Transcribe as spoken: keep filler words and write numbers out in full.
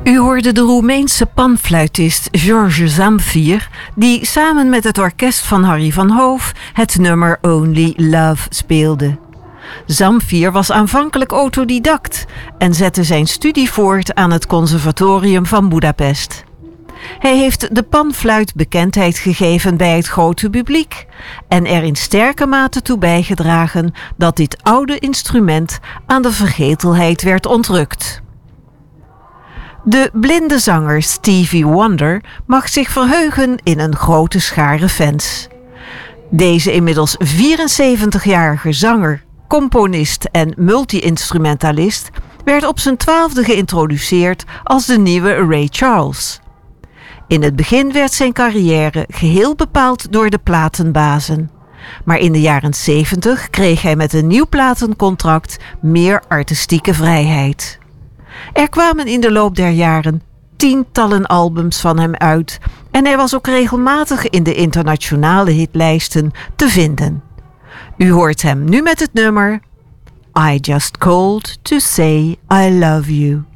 U hoorde de Roemeense panfluitist George Zamfir, die samen met het orkest van Harry van Hoof het nummer Only Love speelde. Zamfir was aanvankelijk autodidact en zette zijn studie voort aan het conservatorium van Budapest. Hij heeft de panfluit bekendheid gegeven bij het grote publiek en er in sterke mate toe bijgedragen dat dit oude instrument aan de vergetelheid werd ontrukt. De blinde zanger Stevie Wonder mag zich verheugen in een grote schare fans. Deze inmiddels vierenzeventigjarige zanger, componist en multi-instrumentalist werd op zijn twaalfde geïntroduceerd als de nieuwe Ray Charles. In het begin werd zijn carrière geheel bepaald door de platenbazen. Maar in de jaren zeventig kreeg hij met een nieuw platencontract meer artistieke vrijheid. Er kwamen in de loop der jaren tientallen albums van hem uit en hij was ook regelmatig in de internationale hitlijsten te vinden. U hoort hem nu met het nummer I Just Called to Say I Love You.